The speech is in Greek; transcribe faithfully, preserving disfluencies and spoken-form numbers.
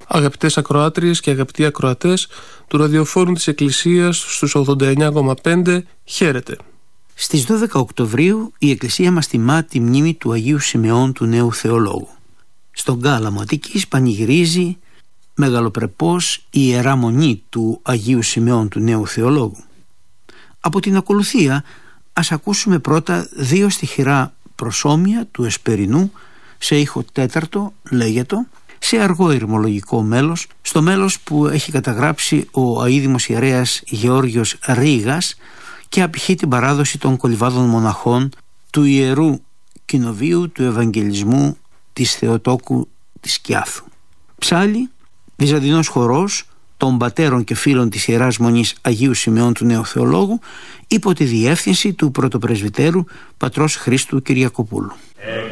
Αγαπητές ακροάτριες και αγαπητοί ακροατές του ραδιοφόρου της Εκκλησίας στους ογδόντα εννιά κόμμα πέντε, χαίρετε. Στις δώδεκα Οκτωβρίου η Εκκλησία μας τιμά τη μνήμη του Αγίου Σιμεών του Νέου Θεολόγου. Στον Κάλαμο Αττικής πανηγυρίζει μεγαλοπρεπώς η Ιερά Μονή του Αγίου Σιμεών του Νέου Θεολόγου. Από την ακολουθία ας ακούσουμε πρώτα δύο στιχηρά προσόμια του Εσπερινού σε ήχο τέταρτο, λέγετο, σε αργό ηρμολογικό μέλος, στο μέλος που έχει καταγράψει ο αείδημος ιερέας Γεώργιος Ρήγας και απηχεί την παράδοση των κολυβάδων μοναχών του Ιερού Κοινοβίου του Ευαγγελισμού της Θεοτόκου της Κιάθου. Ψάλλει βυζαντινός χορός των πατέρων και φίλων της Ιεράς Μονής Αγίου Σιμεών του Νέου Θεολόγου υπό τη διεύθυνση του πρωτοπρεσβυτέρου πατρός Χρήστου Κυριακοπούλου.